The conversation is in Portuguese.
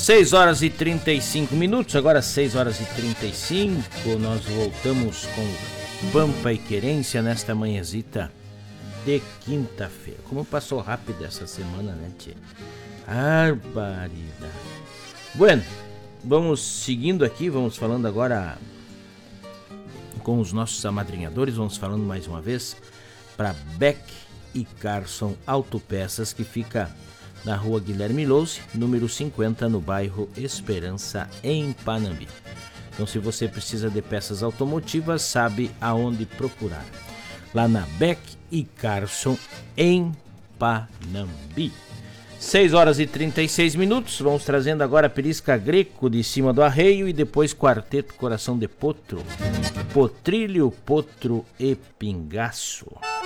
6 horas e 35 minutos, agora 6 horas e 35, nós voltamos com Pampa e Querência nesta manhãzita de quinta-feira. Como passou rápido essa semana, né, tchê? Barbaridade. Bueno, vamos seguindo aqui, vamos falando agora com os nossos amadrinhadores, vamos falando mais uma vez para Beck e Carson Autopeças, que fica na rua Guilherme Louce, número 50, no bairro Esperança, em Panambi. Então, se você precisa de peças automotivas, sabe aonde procurar. Lá na Beck e Carson, em Panambi. 6 horas e 36 minutos, vamos trazendo agora Perisca Greco de Cima do Arreio e depois Quarteto Coração de Potro, Potrilho, Potro e Pingaço.